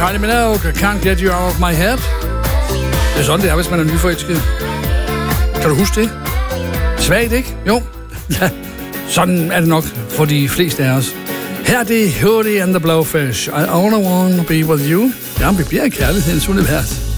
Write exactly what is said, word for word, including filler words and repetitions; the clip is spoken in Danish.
Kylie Minogue, Can't Get You Out of My Head. Det er sådan, det er, hvis man er nyforelsket. Kan du huske det? Svagt, ikke? Jo. Ja, sådan er det nok for de fleste af os. Her er det Hootie and the Blowfish. I only want to be with you. Ja, vi bliver i kærlighedens univers.